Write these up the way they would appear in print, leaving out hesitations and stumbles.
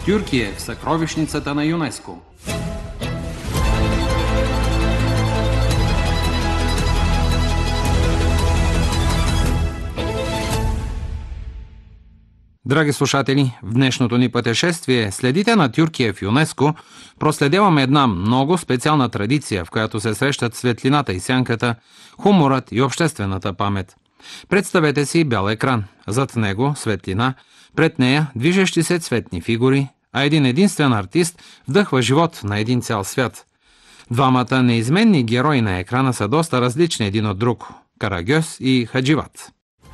Тюркия в съкровищницата на ЮНЕСКО. Драги слушатели, в днешното ни пътешествие следите на Тюркия в ЮНЕСКО, проследяваме една много специална традиция, в която се срещат светлината и сянката, хуморът и обществената памет. Представете си бял екран, зад него светлина, пред нея движещи се цветни фигури, а един единствен артист вдъхва живот на един цял свят. Двамата неизменни герои на екрана са доста различни един от друг – Карагьоз и Хадживат.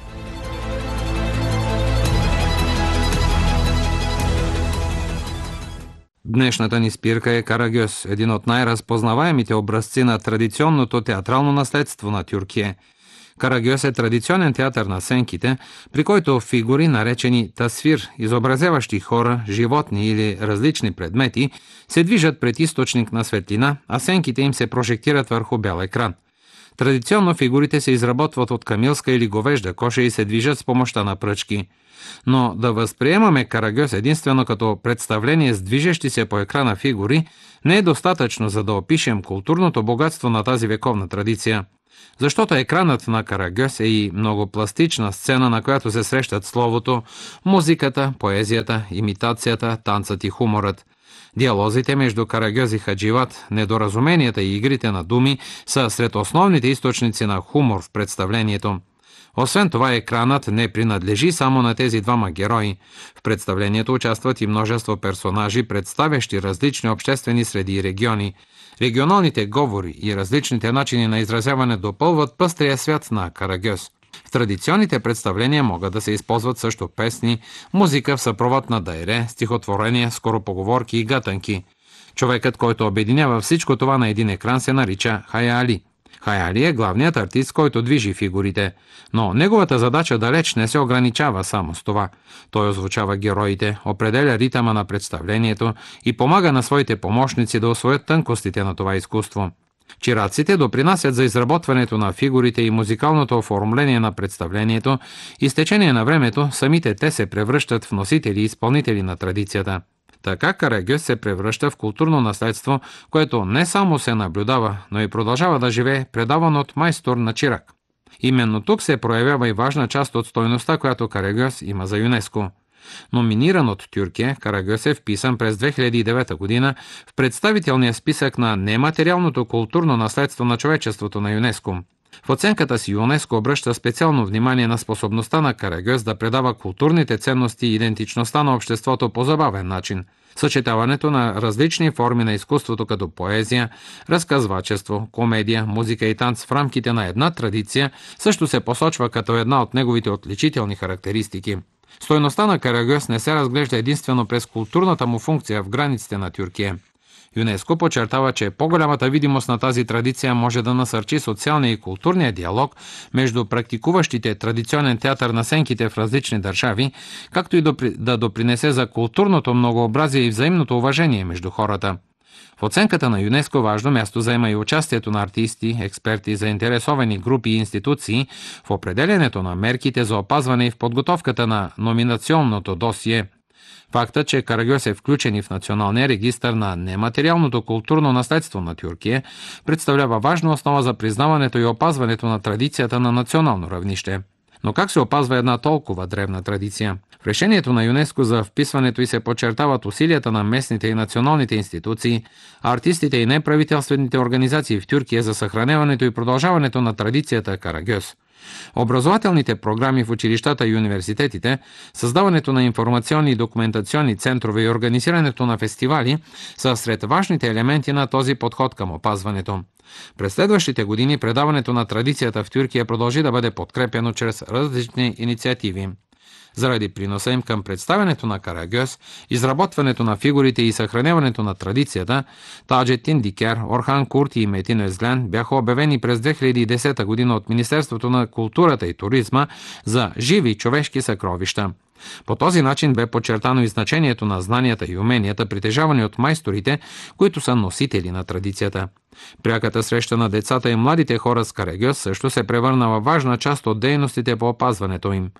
Днешната ни спирка е Карагьоз, един от най-разпознаваемите образци на традиционното театрално наследство на Тюркия. Карагьоз е традиционен театър на сенките, при който фигури, наречени тасвир, изобразяващи хора, животни или различни предмети, се движат пред източник на светлина, а сенките им се прожектират върху бял екран. Традиционно фигурите се изработват от камилска или говежда коша и се движат с помощта на пръчки. Но да възприемаме Карагьоз единствено като представление с движещи се по екрана фигури не е достатъчно, за да опишем културното богатство на тази вековна традиция. Защото екранът на Карагьоз е и многопластична сцена, на която се срещат словото, музиката, поезията, имитацията, танцът и хуморът. Диалозите между Карагьоз и Хадживат, недоразуменията и игрите на думи са сред основните източници на хумор в представлението. Освен това, екранът не принадлежи само на тези двама герои. В представлението участват и множество персонажи, представящи различни обществени среди и региони. Регионалните говори и различните начини на изразяване допълват пъстрия свят на Карагьоз. В традиционните представления могат да се използват също песни, музика в съпровод на дайре, стихотворения, скоропоговорки и гатанки. Човекът, който обединява всичко това на един екран, се нарича Хаяли. Хаяли е главният артист, който движи фигурите, но неговата задача далеч не се ограничава само с това. Той озвучава героите, определя ритъма на представлението и помага на своите помощници да усвоят тънкостите на това изкуство. Чираците допринасят за изработването на фигурите и музикалното оформление на представлението и с течение на времето самите те се превръщат в носители и изпълнители на традицията. Така Карагьоз се превръща в културно наследство, което не само се наблюдава, но и продължава да живее, предавано от майстор на чирак. Именно тук се проявява и важна част от стойността, която Карагьоз има за ЮНЕСКО. Номиниран от Тюркия, Карагьоз е вписан през 2009 година в представителния списък на нематериалното културно наследство на човечеството на ЮНЕСКО. В оценката си ЮНЕСКО обръща специално внимание на способността на Карагьоз да предава културните ценности и идентичността на обществото по забавен начин. Съчетаването на различни форми на изкуството като поезия, разказвачество, комедия, музика и танц в рамките на една традиция също се посочва като една от неговите отличителни характеристики. Стойността на Карагьоз не се разглежда единствено през културната му функция в границите на Тюркия. ЮНЕСКО подчертава, че по-голямата видимост на тази традиция може да насърчи социалния и културния диалог между практикуващите традиционен театър на сенките в различни държави, както и да допринесе за културното многообразие и взаимното уважение между хората. В оценката на ЮНЕСКО важно място заема и участието на артисти, експерти, заинтересовани групи и институции в определенето на мерките за опазване и в подготовката на номинационното досие. Фактът, че Карагьоз е включен и в националния регистър на нематериалното културно наследство на Тюркия, представлява важна основа за признаването и опазването на традицията на национално равнище. Но как се опазва една толкова древна традиция? В решението на ЮНЕСКО за вписването й се подчертават усилията на местните и националните институции, артистите и неправителствените организации в Тюркия за съхраняването и продължаването на традицията Карагьоз. Образователните програми в училищата и университетите, създаването на информационни и документационни центрове и организирането на фестивали са сред важните елементи на този подход към опазването. През следващите години предаването на традицията в Тюркия продължи да бъде подкрепено чрез различни инициативи. Заради приноса им към представянето на Карагьоз, изработването на фигурите и съхраняването на традицията, Таджетин Дикер, Орхан Курти и Метин Özlen бяха обявени през 2010 година от Министерството на културата и туризма за живи човешки съкровища. По този начин бе подчертано и значението на знанията и уменията, притежавани от майсторите, които са носители на традицията. Пряката среща на децата и младите хора с Карагьоз също се превърна във важна част от дейностите по опазването им.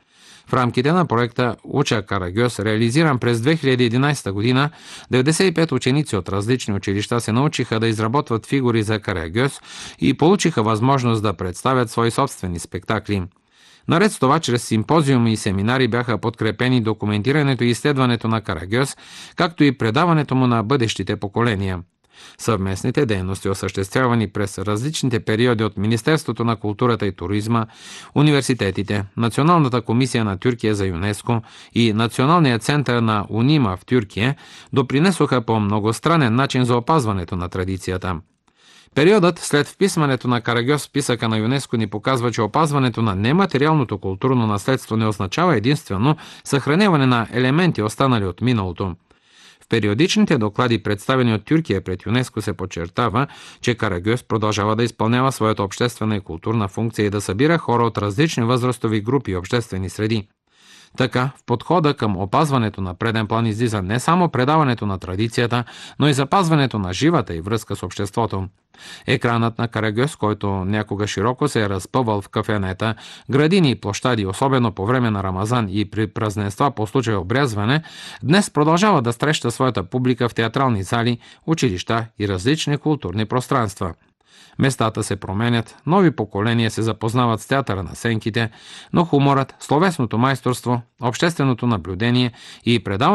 В рамките на проекта Уча Карагьос, реализиран през 2011 година, 95 ученици от различни училища се научиха да изработват фигури за Карагьос и получиха възможност да представят свои собствени спектакли. Наред с това, чрез симпозиуми и семинари бяха подкрепени документирането и изследването на Карагьос, както и предаването му на бъдещите поколения. Съвместните дейности, осъществявани през различните периоди от Министерството на културата и туризма, университетите, Националната комисия на Тюркия за ЮНЕСКО и Националният център на УНИМА в Тюркия, допринесоха по многостранен начин за опазването на традицията. Периодът след вписването на Карагьос в списъка на ЮНЕСКО ни показва, че опазването на нематериалното културно наследство не означава единствено съхраняване на елементи, останали от миналото. В периодичните доклади, представени от Тюркия пред ЮНЕСКО, се подчертава, че Карагьос продължава да изпълнява своята обществена и културна функция и да събира хора от различни възрастови групи и обществени среди. Така, в подхода към опазването на преден план излиза не само предаването на традицията, но и запазването на живата и връзка с обществото. Екранът на Карагьос, който някога широко се е разпъвал в кафенета, градини и площади, особено по време на Рамазан и при празненства по случай обрязване, днес продължава да среща своята публика в театрални зали, училища и различни културни пространства. Местата се променят, нови поколения се запознават с театъра на сенките, но хуморът, словесното майсторство, общественото наблюдение и предаването